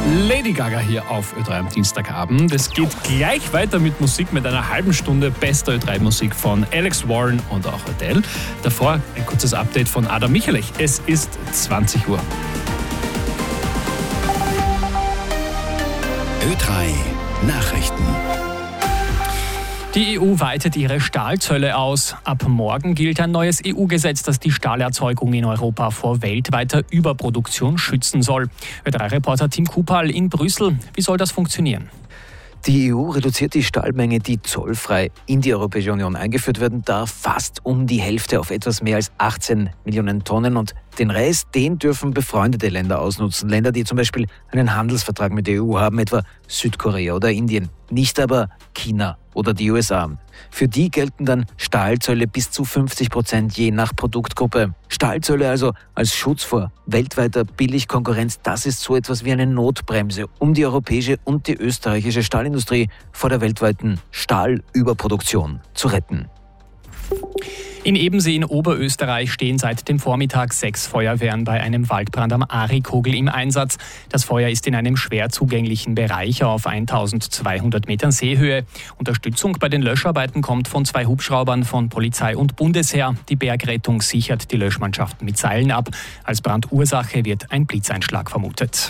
Lady Gaga hier auf Ö3 am Dienstagabend. Es geht gleich weiter mit Musik, mit einer halben Stunde bester Ö3-Musik von Alex Warren und auch Adele. Davor ein kurzes Update von Adam Michalech. Es ist 20 Uhr. Ö3 Nachrichten. Die EU weitet ihre Stahlzölle aus. Ab morgen gilt ein neues EU-Gesetz, das die Stahlerzeugung in Europa vor weltweiter Überproduktion schützen soll. Ö3-Reporter Tim Kupal in Brüssel. Wie soll das funktionieren? Die EU reduziert die Stahlmenge, die zollfrei in die Europäische Union eingeführt werden darf, fast um die Hälfte auf etwas mehr als 18 Millionen Tonnen. Und den Rest, den dürfen befreundete Länder ausnutzen. Länder, die zum Beispiel einen Handelsvertrag mit der EU haben, etwa Südkorea oder Indien. Nicht aber China oder die USA. Für die gelten dann Stahlzölle bis zu 50% je nach Produktgruppe. Stahlzölle also als Schutz vor weltweiter Billigkonkurrenz, das ist so etwas wie eine Notbremse, um die europäische und die österreichische Stahlindustrie vor der weltweiten Stahlüberproduktion zu retten. In Ebensee in Oberösterreich stehen seit dem Vormittag 6 Feuerwehren bei einem Waldbrand am Arikogel im Einsatz. Das Feuer ist in einem schwer zugänglichen Bereich auf 1200 Metern Seehöhe. Unterstützung bei den Löscharbeiten kommt von 2 Hubschraubern von Polizei und Bundesheer. Die Bergrettung sichert die Löschmannschaften mit Seilen ab. Als Brandursache wird ein Blitzeinschlag vermutet.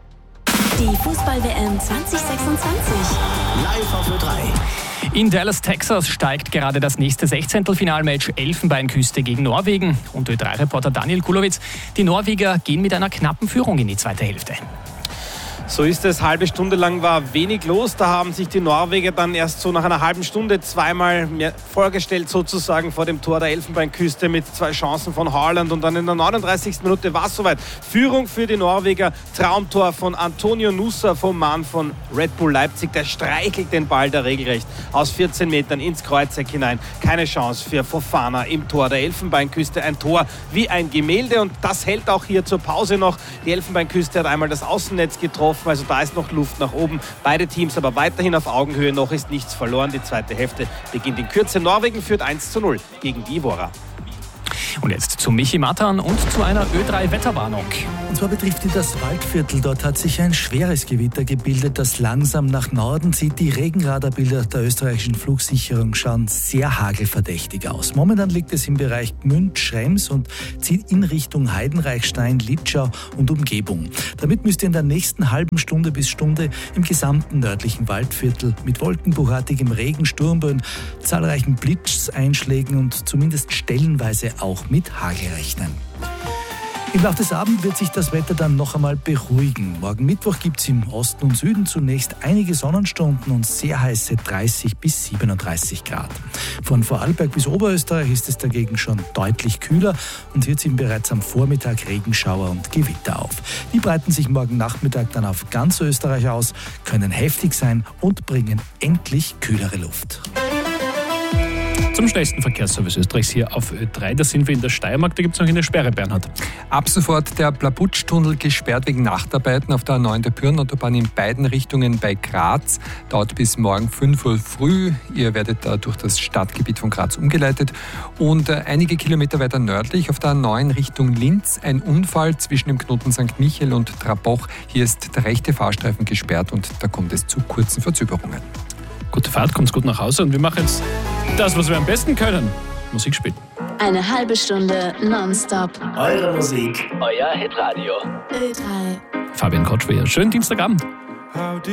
Die Fußball-WM 2026. Live auf Ö3. In Dallas, Texas steigt gerade das nächste 16-Finalmatch Elfenbeinküste gegen Norwegen. Und Ö3-Reporter Daniel Kulowitz, die Norweger gehen mit einer knappen Führung in die zweite Hälfte. So ist es, halbe Stunde lang war wenig los. Da haben sich die Norweger dann erst so nach einer halben Stunde zweimal mehr vorgestellt, sozusagen vor dem Tor der Elfenbeinküste mit 2 Chancen von Haaland. Und dann in der 39. Minute war es soweit. Führung für die Norweger, Traumtor von Antonio Nusa vom Mann von Red Bull Leipzig. Der streichelt den Ball da regelrecht aus 14 Metern ins Kreuzeck hinein. Keine Chance für Fofana im Tor der Elfenbeinküste. Ein Tor wie ein Gemälde und das hält auch hier zur Pause noch. Die Elfenbeinküste hat einmal das Außennetz getroffen. Also da ist noch Luft nach oben. Beide Teams aber weiterhin auf Augenhöhe. Noch ist nichts verloren. Die zweite Hälfte beginnt in Kürze. Norwegen führt 1:0 gegen die Ivora. Und jetzt zu Michi Matan und zu einer Ö3-Wetterwarnung. Und zwar betrifft die das Waldviertel. Dort hat sich ein schweres Gewitter gebildet, das langsam nach Norden zieht. Die Regenradarbilder der österreichischen Flugsicherung schauen sehr hagelverdächtig aus. Momentan liegt es im Bereich Gmünd, Schrems und zieht in Richtung Heidenreichstein, Litschau und Umgebung. Damit müsst ihr in der nächsten halben Stunde bis Stunde im gesamten nördlichen Waldviertel mit wolkenbuchartigem Regen, Sturmböen, zahlreichen Blitzeinschlägen und zumindest stellenweise auch mit Hagel rechnen. Im Laufe des Abends wird sich das Wetter dann noch einmal beruhigen. Morgen Mittwoch gibt es im Osten und Süden zunächst einige Sonnenstunden und sehr heiße 30 bis 37 Grad. Von Vorarlberg bis Oberösterreich ist es dagegen schon deutlich kühler und hier ziehen bereits am Vormittag Regenschauer und Gewitter auf. Die breiten sich morgen Nachmittag dann auf ganz Österreich aus, können heftig sein und bringen endlich kühlere Luft. Zum schnellsten Verkehrsservice Österreichs hier auf Ö3. Da sind wir in der Steiermark, da gibt es noch eine Sperre, Bernhard. Ab sofort der Blabutsch-Tunnel gesperrt wegen Nachtarbeiten auf der A9 der Pyrrenautobahn in beiden Richtungen bei Graz. Dauert bis morgen 5 Uhr früh. Ihr werdet da durch das Stadtgebiet von Graz umgeleitet. Und einige Kilometer weiter nördlich auf der A9 Richtung Linz ein Unfall zwischen dem Knoten St. Michael und Traboch. Hier ist der rechte Fahrstreifen gesperrt und da kommt es zu kurzen Verzögerungen. Gute Fahrt, kommt's gut nach Hause und wir machen jetzt das, was wir am besten können. Musik spielen. Eine halbe Stunde nonstop. Eure Musik, euer Hitradio. Ö3. Fabian Kotschwer, schönen Dienstagabend.